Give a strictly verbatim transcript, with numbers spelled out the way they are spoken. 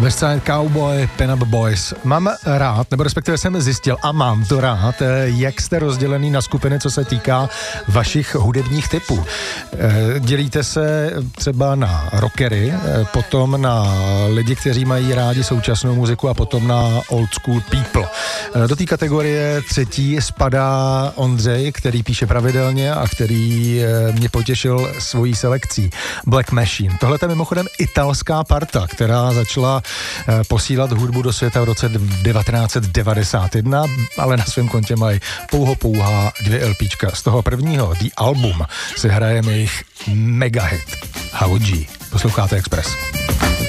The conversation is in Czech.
West Side Cowboy, Pin Up Boys. Mám rád, nebo respektive jsem zjistil a mám to rád, jak jste rozdělený na skupiny, co se týká vašich hudebních typů. Dělíte se třeba na rockery, potom na lidi, kteří mají rádi současnou muziku a potom na old school people. Do té kategorie třetí spadá Ondřej, který píše pravidelně a který mě potěšil svojí selekcí. Black Machine. Tohle je mimochodem italská parta, která začala posílat hudbu do světa v roce devatenáct set devadesát jedna, ale na svém kontě mají pouho pouhá dvě LPčka. Z toho prvního, The Album, si hrajeme jejich mega hit How G. Posloucháte Express.